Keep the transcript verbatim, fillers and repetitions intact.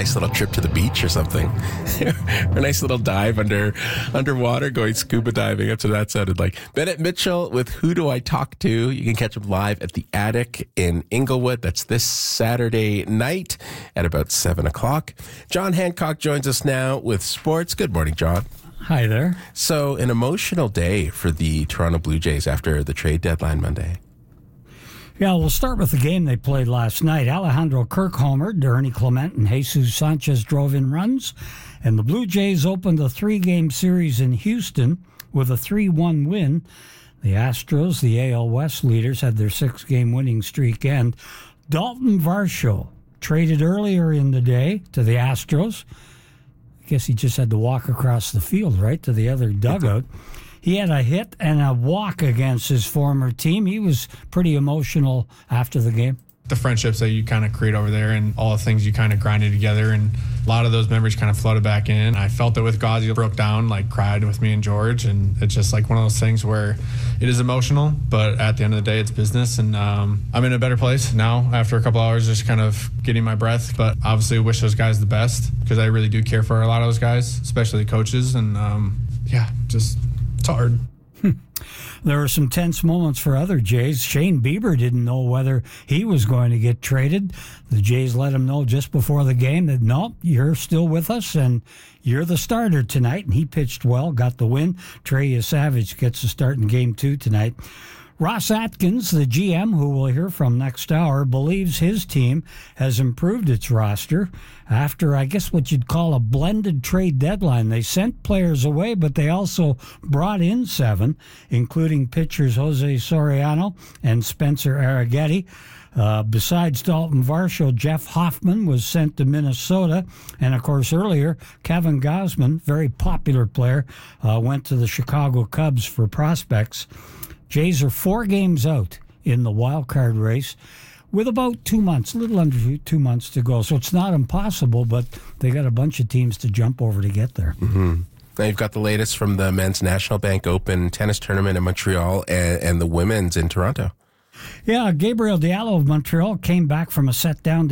nice little trip to the beach or something. A nice little dive under underwater, going scuba diving. That's what that sounded like. Bennett Mitchell with Who Do I Talk To? You can catch him live at the Attic in Inglewood. That's this Saturday night at about seven o'clock. John Hancock joins us now with sports. Good morning, John. Hi there. So, an emotional day for the Toronto Blue Jays after the trade deadline Monday. Yeah, we'll start with the game they played last night. Alejandro Kirk homered, Ernie Clement and Jesus Sanchez drove in runs, and the Blue Jays opened a three-game series in Houston with a three one win. The Astros, the A L West leaders, had their six-game winning streak end. Dalton Varsho traded earlier in the day to the Astros. I guess he just had to walk across the field, right, to the other dugout. He had a hit and a walk against his former team. He was pretty emotional after the game. The friendships that you kind of create over there and all the things you kind of grinded together, and a lot of those memories kind of flooded back in. I felt it with Gauzy. He broke down, like cried with me and George, and it's just like one of those things where it is emotional, but at the end of the day, it's business, and um, I'm in a better place now after a couple hours just kind of getting my breath, but obviously wish those guys the best because I really do care for a lot of those guys, especially the coaches, and um, yeah, just it's hard. There were some tense moments for other Jays. Shane Bieber didn't know whether he was going to get traded. The Jays let him know just before the game that, no, you're still with us and you're the starter tonight. And he pitched well, got the win. Trey Savage gets a start in game two tonight. Ross Atkins, the G M, who we'll hear from next hour, believes his team has improved its roster after, I guess, what you'd call a blended trade deadline. They sent players away, but they also brought in seven, including pitchers Jose Soriano and Spencer Arrighetti. Uh, besides Dalton Varsho, Jeff Hoffman was sent to Minnesota. And, of course, earlier, Kevin Gausman, very popular player, uh, went to the Chicago Cubs for prospects. Jays are four games out in the wild card race with about two months, a little under two months to go. So it's not impossible, but they got a bunch of teams to jump over to get there. Mm-hmm. Now you've got the latest from the men's National Bank Open tennis tournament in Montreal and, and the women's in Toronto. Yeah, Gabriel Diallo of Montreal came back from a set down